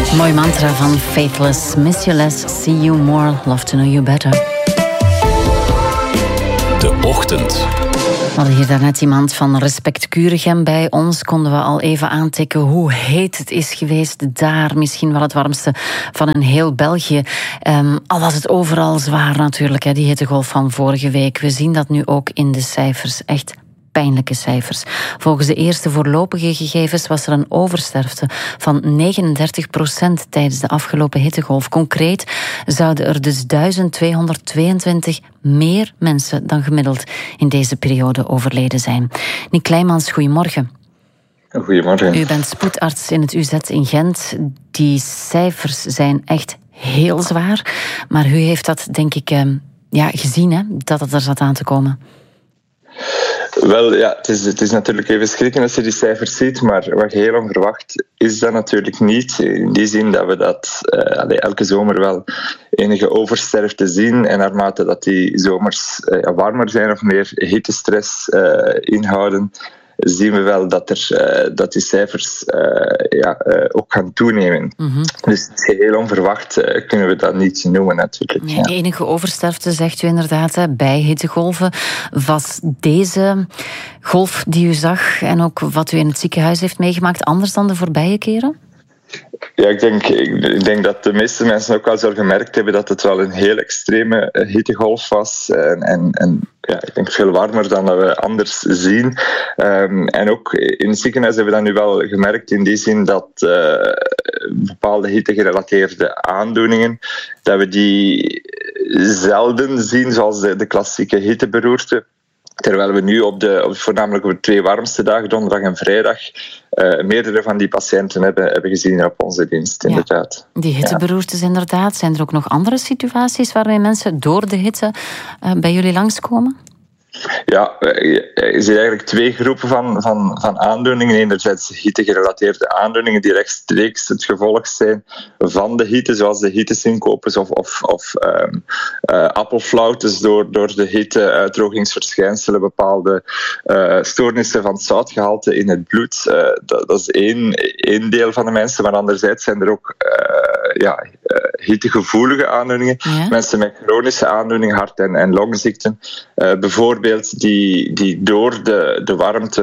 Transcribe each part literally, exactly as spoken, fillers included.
Mooi mantra van Faithless. Miss you less, see you more, love to know you better. De Ochtend. We hadden hier daarnet iemand van Respect Kuregem bij ons. Konden we al even aantikken hoe heet het is geweest daar. Misschien wel het warmste van een heel België. Um, al was het overal zwaar natuurlijk, hè, die hittegolf van vorige week. We zien dat nu ook in de cijfers. Echt pijnlijke cijfers. Volgens de eerste voorlopige gegevens was er een oversterfte van negenendertig procent tijdens de afgelopen hittegolf. Concreet zouden er dus duizend tweehonderdtweeëntwintig meer mensen dan gemiddeld in deze periode overleden zijn. Nick Kleijmans, goedemorgen. Goedemorgen. U bent spoedarts in het U Z in Gent. Die cijfers zijn echt heel zwaar. Maar u heeft dat, denk ik, ja, gezien, hè, dat het er zat aan te komen. Wel, ja, het is, het is natuurlijk even schrikken als je die cijfers ziet, maar wat heel onverwacht is dat natuurlijk niet. In die zin dat we dat uh, elke zomer wel enige oversterfte zien en naarmate dat die zomers uh, warmer zijn of meer hittestress uh, inhouden, zien we wel dat, er, uh, dat die cijfers uh, ja, uh, ook gaan toenemen. Mm-hmm. Dus heel onverwacht uh, kunnen we dat niet noemen natuurlijk. Ja, ja. Enige oversterfte, zegt u inderdaad, hè, bij hittegolven. Was deze golf die u zag en ook wat u in het ziekenhuis heeft meegemaakt anders dan de voorbije keren? Ja, ik denk, ik denk dat de meeste mensen ook wel zo gemerkt hebben dat het wel een heel extreme hittegolf was. En, en, en ja, ik denk veel warmer dan dat we anders zien. Um, en ook in het ziekenhuis hebben we dat nu wel gemerkt in die zin dat uh, bepaalde hittegerelateerde aandoeningen, dat we die zelden zien zoals de, de klassieke hitteberoerte. Terwijl we nu op de, op, voornamelijk op de twee warmste dagen, donderdag en vrijdag, uh, meerdere van die patiënten hebben, hebben gezien op onze dienst, inderdaad. Ja, die hitteberoertes, inderdaad. Zijn er ook nog andere situaties waarmee mensen door de hitte uh, bij jullie langskomen? Ja, je ziet eigenlijk twee groepen van, van, van aandoeningen. Enerzijds hittegerelateerde aandoeningen die rechtstreeks het gevolg zijn van de hitte, zoals de hittesyncoopes of, of, of um, uh, appelflautes door, door de hitte, uitdrogingsverschijnselen, bepaalde uh, stoornissen van het zoutgehalte in het bloed. Uh, dat, dat is één, één deel van de mensen, maar anderzijds zijn er ook uh, ja, uh, hittegevoelige aandoeningen. Ja. Mensen met chronische aandoeningen, hart- en, en longziekten, uh, bijvoorbeeld Die, die door de, de warmte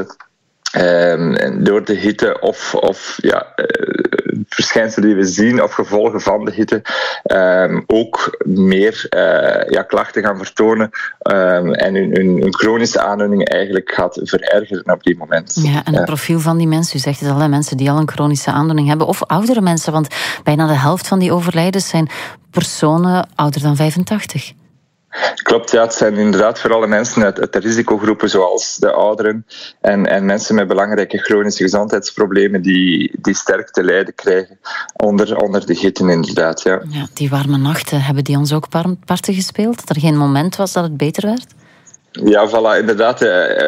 um, en door de hitte of, of ja, uh, verschijnselen die we zien of gevolgen van de hitte um, ook meer uh, ja, klachten gaan vertonen um, en hun, hun, hun chronische aandoeningen eigenlijk gaat verergeren op die moment. Ja, en het profiel van die mensen, u zegt het al, hè, mensen die al een chronische aandoening hebben of oudere mensen, want bijna de helft van die overlijdens zijn personen ouder dan vijfentachtig. Klopt, ja, het zijn inderdaad vooral de mensen uit, uit de risicogroepen zoals de ouderen en, en mensen met belangrijke chronische gezondheidsproblemen die, die sterk te lijden krijgen onder, onder de hitte inderdaad. Ja. Ja, die warme nachten, hebben die ons ook parten gespeeld? Dat er geen moment was dat het beter werd? Ja, voilà, inderdaad.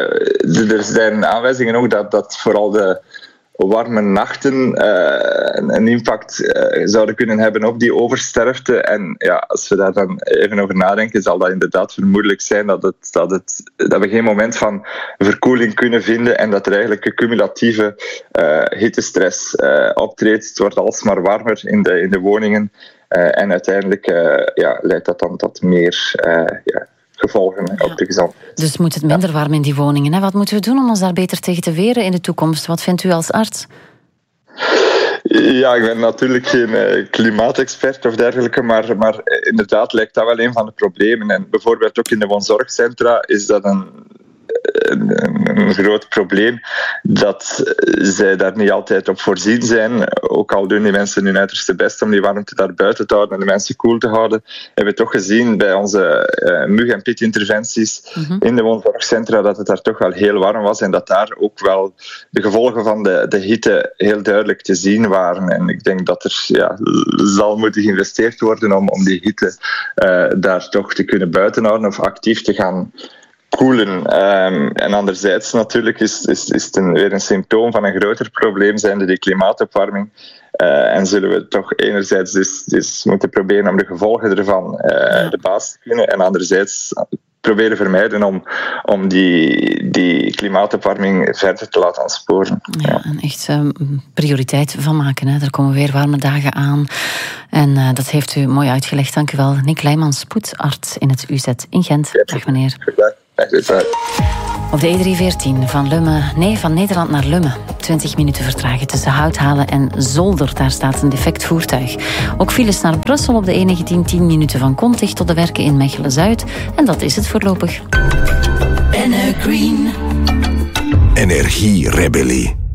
Er zijn aanwijzingen ook dat, dat vooral de warme nachten uh, een impact uh, zouden kunnen hebben op die oversterfte. En ja, als we daar dan even over nadenken, zal dat inderdaad vermoedelijk zijn dat, het, dat, het, dat we geen moment van verkoeling kunnen vinden en dat er eigenlijk een cumulatieve uh, hittestress uh, optreedt. Het wordt alsmaar warmer in de, in de woningen uh, en uiteindelijk uh, ja, leidt dat dan tot meer Uh, ja, gevolgen ja. op de gezondheid. Dus moet het minder warm in die woningen. Hè? Wat moeten we doen om ons daar beter tegen te weren in de toekomst? Wat vindt u als arts? Ja, ik ben natuurlijk geen uh, klimaatexpert of dergelijke, maar, maar inderdaad lijkt dat wel een van de problemen. En bijvoorbeeld ook in de woonzorgcentra is dat een Een, een groot probleem dat zij daar niet altijd op voorzien zijn. Ook al doen die mensen hun uiterste best om die warmte daar buiten te houden en de mensen koel te houden, hebben we toch gezien bij onze uh, mug- en pitinterventies mm-hmm. in de woonzorgcentra dat het daar toch wel heel warm was en dat daar ook wel de gevolgen van de, de hitte heel duidelijk te zien waren. En ik denk dat er ja, zal moeten geïnvesteerd worden om, om die hitte uh, daar toch te kunnen buitenhouden of actief te gaan koelen. Um, en anderzijds natuurlijk is, is, is het een, weer een symptoom van een groter probleem, zijnde die klimaatopwarming. Uh, en zullen we toch enerzijds dus, dus moeten proberen om de gevolgen ervan uh, ja. de baas te kunnen, en anderzijds proberen vermijden om, om die, die klimaatopwarming verder te laten aansporen. Ja, ja. En echt uh, prioriteit van maken. Hè. Er komen weer warme dagen aan. En uh, dat heeft u mooi uitgelegd. Dank u wel. Nick Leijmans, spoedarts in het U Z in Gent. Ja. Dag meneer. Dag. Op de E drieënveertien van Lummen, nee, van Nederland naar Lummen. twintig minuten vertragen tussen Houthalen en Zolder. Daar staat een defect voertuig. Ook files naar Brussel op de E negentien, tien minuten van Kontig tot de werken in Mechelen-Zuid. En dat is het voorlopig. Green. Energierebellie.